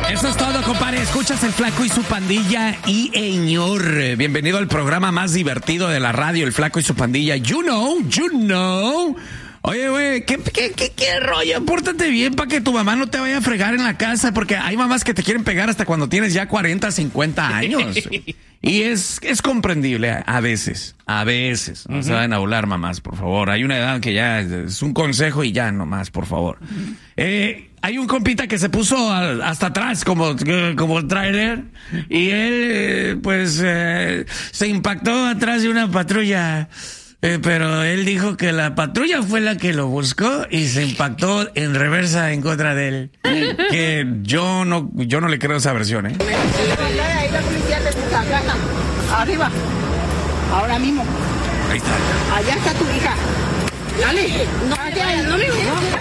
Eso es todo, compadre. Escuchas El Flaco y su Pandilla y Eñor. Bienvenido al programa más divertido de la radio, El Flaco y su Pandilla. You know. Oye, güey, ¿qué rollo? Pórtate bien para que tu mamá no te vaya a fregar en la casa, porque hay mamás que te quieren pegar hasta cuando tienes ya 40, 50 años. Y es comprendible a veces. No se van a burlar, mamás, por favor. Hay una edad que ya es un consejo y ya nomás, por favor. Hay un compita que se puso hasta atrás como trailer y él, se impactó atrás de una patrulla. Pero él dijo que la patrulla fue la que lo buscó y se impactó en reversa en contra de él. Que yo no le creo esa versión, ¿eh? Ahí la policía te puso acá, arriba, ahora mismo. Ahí está. Allá está tu hija. Dale. No me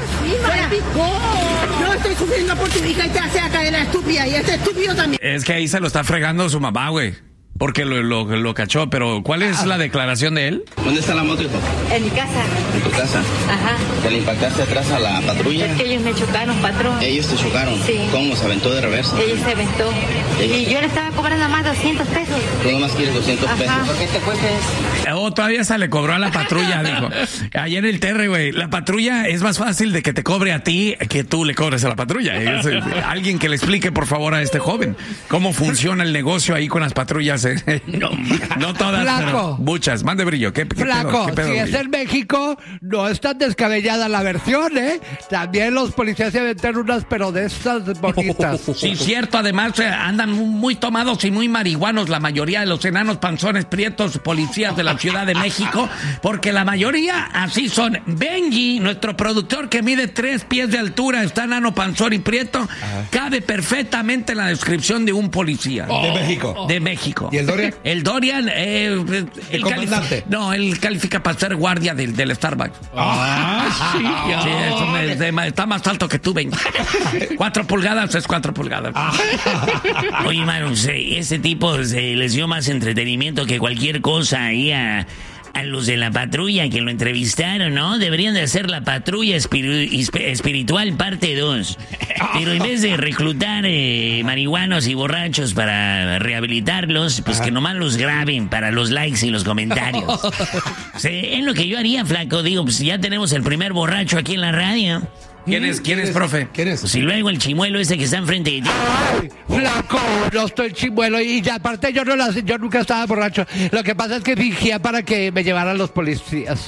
Yo estoy sufriendo por tu hija y te hace acá de la estúpida y este estúpido también. Es que ahí se lo está fregando su mamá, güey. Porque lo cachó, pero ¿cuál es la declaración de él? ¿Dónde está la moto, hijo? En mi casa. ¿En tu casa? Ajá. ¿Te le impactaste atrás a la patrulla? Es que ellos me chocaron, patrón. ¿Ellos te chocaron? Sí. ¿Cómo? ¿Se aventó de reversa? Ella se aventó. Y yo le estaba cobrando más 200 pesos. ¿Tú nomás quieres 200 pesos? ¿Por qué te fuiste? Todavía se le cobró a la patrulla, dijo. Ayer en el Terre, güey, la patrulla es más fácil de que te cobre a ti que tú le cobres a la patrulla. Alguien que le explique, por favor, a este joven cómo funciona el negocio ahí con las patrullas. No todas, Flaco. Pero muchas. Mande brillo. ¿Qué Flaco, pedo, si es brillo? en México, no es tan descabellada la versión, ¿eh? También los policías se aventan unas, pero de estas bonitas. Sí, cierto. Además, andan muy tomados y muy marihuanos la mayoría de los enanos panzones prietos policías de la Ciudad de México, porque la mayoría así son. Benji, nuestro productor que mide 3 pies de altura, está enano panzón y prieto, cabe perfectamente en la descripción de un policía. ¿De México? De México. ¿Y el Dorian? El Dorian, ¿El comandante? él califica para ser guardia del Starbucks. Sí, está más alto que tú, Benji. 4 pulgadas es 4 pulgadas. Oye, mano, ese tipo se les dio más entretenimiento que cualquier cosa ahí a los de la patrulla que lo entrevistaron, ¿no? Deberían de hacer la patrulla espiritual parte 2. Pero en vez de reclutar marihuanos y borrachos para rehabilitarlos, pues que nomás los graben para los likes y los comentarios. Es lo que yo haría, Flaco. Digo, pues ya tenemos el primer borracho aquí en la radio. ¿Quién es, profe? ¿Quién es? Pues y luego el chimuelo ese que está enfrente de ti. Ay, Flaco, no estoy chimuelo y ya aparte yo nunca estaba borracho. Lo que pasa es que fingía para que me llevaran los policías.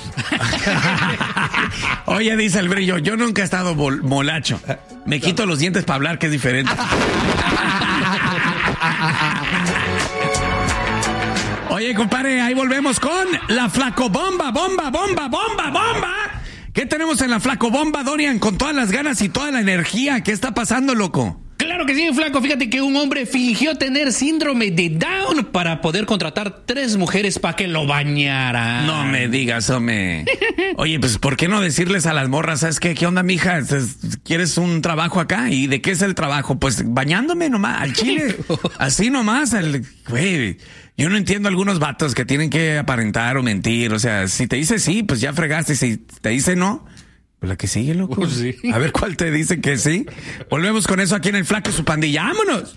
Oye, dice el brillo, yo nunca he estado molacho. Me quito los dientes para hablar, que es diferente. Oye, compadre, ahí volvemos con la Flacobomba, bomba. ¿Qué tenemos en la Flacobomba, Dorian? Con todas las ganas y toda la energía. ¿Qué está pasando, loco? Claro que sí, Flaco. Fíjate que un hombre fingió tener síndrome de Down para poder contratar 3 mujeres para que lo bañaran. No me digas, hombre. Oye, pues, ¿por qué no decirles a las morras, ¿sabes qué? ¿Qué onda, mija? ¿Quieres un trabajo acá? ¿Y de qué es el trabajo? Pues bañándome nomás, al chile. Así nomás, güey. Yo no entiendo algunos vatos que tienen que aparentar o mentir. O sea, si te dice sí, pues ya fregaste. Si te dice no, pues la que sigue, loco. Sí. A ver cuál te dice que sí. Volvemos con eso aquí en El Flaco y su Pandilla. ¡Vámonos!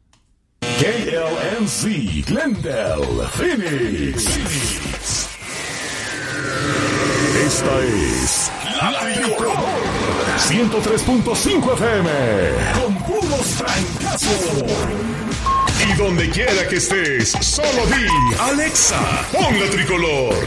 KLNC, Glendale, Phoenix. Esta es La Tricolor 103.5 FM con puros francazos. Y donde quiera que estés, solo di Alexa, pon La Tricolor.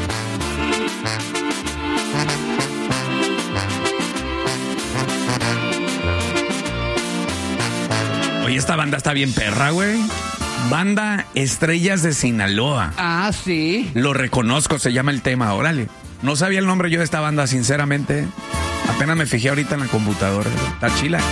Oye, esta banda está bien perra, güey. Banda Estrellas de Sinaloa. Ah, sí. Lo reconozco, se llama el tema, órale. No sabía el nombre yo de esta banda, sinceramente. Apenas me fijé ahorita en la computadora. Está chila.